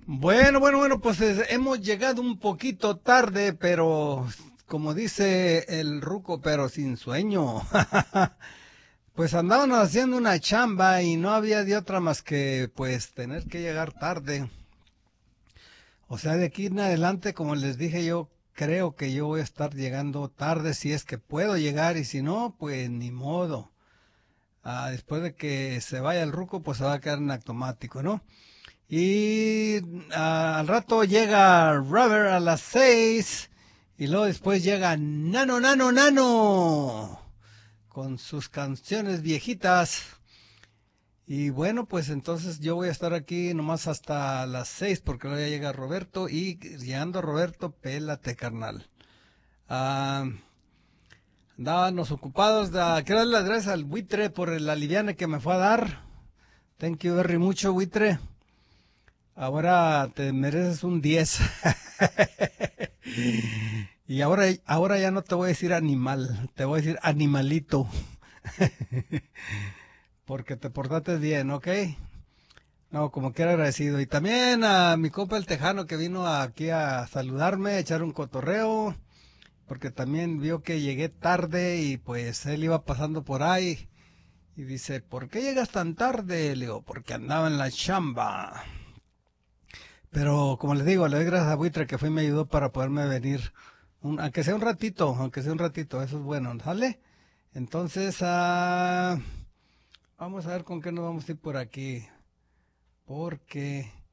Bueno, pues hemos llegado un poquito tarde, pero como dice el ruco, pero sin sueño. Pues andábamos haciendo una chamba y no había de otra más que pues tener que llegar tarde. O sea, de aquí en adelante, como les dije, yo creo que yo voy a estar llegando tarde si es que puedo llegar y si no, pues ni modo. Después de que se vaya el ruco, pues se va a quedar en automático, ¿no? Y al rato llega Robert a las 6 y luego después llega Nano con sus canciones viejitas. Y bueno, pues entonces yo voy a estar aquí nomás hasta las 6 porque luego ya llega Roberto y llegando Roberto, pélate carnal. Ah, Andábamos ocupados de quiero darle las gracias al buitre por la liviana que me fue a dar. Thank you very mucho, buitre. Ahora te mereces un 10. Y ahora ya no te voy a decir animal, te voy a decir animalito. Porque te portaste bien, ¿ok? No, como quiera agradecido. Y también a mi compa el Tejano que vino aquí a saludarme, a echar un cotorreo. Porque también vio que llegué tarde y pues él iba pasando por ahí. Y dice, ¿por qué llegas tan tarde? Le digo, porque andaba en la chamba. Pero como les digo, le doy gracias a Buitre que fue y me ayudó para poderme venir, aunque sea un ratito, eso es bueno, ¿sale? Entonces, vamos a ver con qué nos vamos a ir por aquí, porque